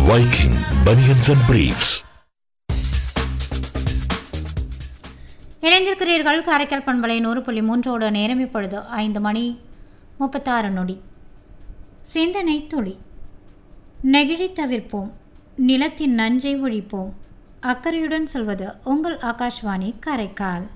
Viking Bunions and Briefs. இணைந்திருக்கிறீர்கள் காரைக்கால் பண்பலை 100.3 நேரம் இப்பொழுது 5:36. சிந்தனை துளி. நெகிழி தவிர்ப்போம், நிலத்தின் நஞ்சை ஒழிப்போம். அக்கறையுடன் சொல்வது உங்கள் ஆகாஷ்வாணி காரைக்கால்.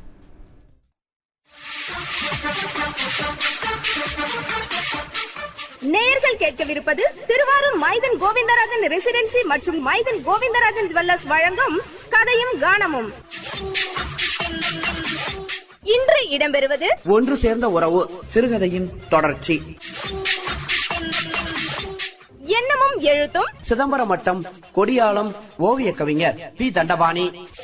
நேயர்கள் கேட்கவிருப்பது திருவாரூர் மைதன் கோவிந்தராஜன் ரெசிடென்சி மற்றும் மைதன் கோவிந்தராஜன் ஜுவல்லர்ஸ் வழங்கும் கதையும் கானமும். இன்று இடம்பெறுவது ஒன்று சேர்ந்த உறவு சிறுகதையின் தொடர்ச்சி. எண்ணமும் எழுத்தும் சிதம்பரம் வட்டம் கொடியாளம் ஓவிய கவிஞர் பி. தண்டபாணி.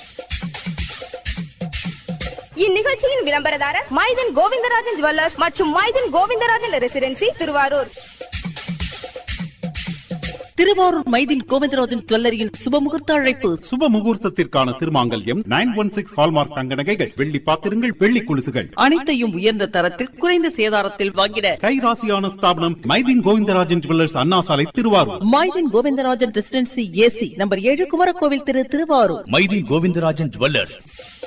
இந்நிகழ்ச்சியின் விளம்பரதாரர் மைதன் கோவிந்தராஜன் ஜுவல்லர்ஸ் மற்றும் மைதன் கோவிந்தராஜன் ரெசிடென்சி திருவாரூர். திருவாரூர் மைதீன் கோவிந்தராஜன் ஜுவல்லரியின் சுபமுகூர்த்த அழைப்பு. சுப முகூர்த்தத்திற்கான திருமாங்கல்யம் 916 ஹால்மார்க் தங்க நகைகள், வெள்ளி பாத்திரங்கள், வெள்ளி கொலுசுகள் அனைத்தையும் உயர்ந்த தரத்தில் குறைந்த சேதாரத்தில் வாங்கிட கைராசியான ஸ்தாபனம் மைதீன் கோவிந்தராஜன் ஜுவல்லர்ஸ், அண்ணா சாலை, Thiruvarur. Maideen Govindarajan residency AC number 7 Kumarakovil திரு, திருவாரூர். மைதீன் கோவிந்தராஜன் ஜுவல்லர்ஸ்.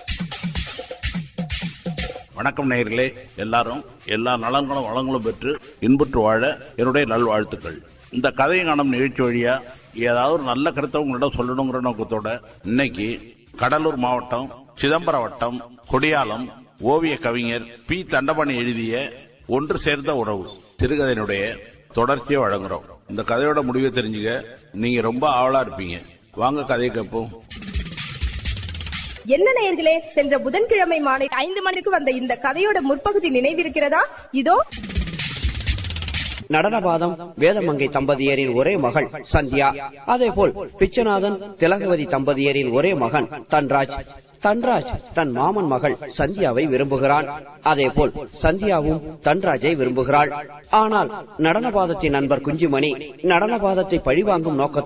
வணக்கம் நேயர்களே, எல்லாரும் எல்லா நலன்களும் வளங்களும் பெற்று இன்புற்று வாழ என்னுடைய நல்வாழ்த்துக்கள். இந்த கதை காணும் நிகழ்ச்சி வழியா ஏதாவது ஒரு நல்ல கருத்தை உங்களிடம் சொல்லணுங்கிற நோக்கத்தோட இன்னைக்கு கடலூர் மாவட்டம் சிதம்பரம் வட்டம் கொடியாளம் ஓவிய கவிஞர் பி. தண்டபாணி எழுதிய ஒன்று சேர்ந்த உறவு சிறுகதையினுடைய தொடர்ச்சியை வழங்குறோம். இந்த கதையோட முடிவை தெரிஞ்சுக்க நீங்க ரொம்ப ஆவலா இருப்பீங்க. வாங்க கதையை கேட்போம். என்ன நேயர்களே, சென்ற புதன்கிழமை மாலை 5 மணிக்கு வந்த இந்த கதையோட முற்பகுதி நினைவிருக்கிறதா? இதோ. நடனபாதம் வேதமங்கை தம்பதியரின் ஒரே மகள் சந்தியா. அதேபோல் பிச்சநாதன் திலகவதி தம்பதியரின் ஒரே மகன் தன்ராஜ். தன்ராஜ் தன் மாமன் மகள் சந்தியாவை விரும்புகிறான். அதேபோல் சந்தியாவும் தன்ராஜை விரும்புகிறாள். ஆனால் நடனபாதத்தின் நண்பர் குஞ்சுமணி நடனபாதத்தை பழிவாங்கும் நோக்கத்தில்